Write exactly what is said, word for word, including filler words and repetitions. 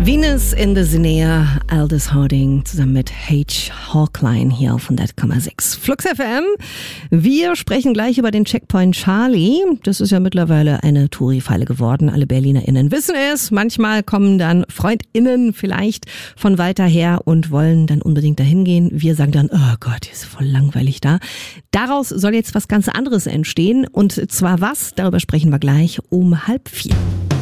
Venus in the Zinea, Aldous Harding zusammen mit H. Hawkline hier auf hundert Komma sechs. Flux F M. Wir sprechen gleich über den Checkpoint Charlie. Das ist ja mittlerweile eine Touri-Falle geworden. Alle BerlinerInnen wissen es. Manchmal kommen dann FreundInnen vielleicht von weiter her und wollen dann unbedingt dahin gehen. Wir sagen dann, oh Gott, ist voll langweilig da. Daraus soll jetzt was ganz anderes entstehen. Und zwar was? Darüber sprechen wir gleich um halb vier.